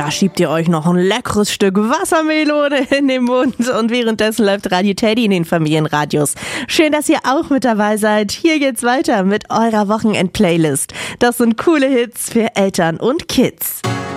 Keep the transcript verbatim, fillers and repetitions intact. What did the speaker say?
Da schiebt ihr euch noch ein leckeres Stück Wassermelone in den Mund und währenddessen läuft Radio Teddy in den Familienradios. Schön, dass ihr auch mit dabei seid. Hier geht's weiter mit eurer Wochenend-Playlist. Das sind coole Hits für Eltern und Kids.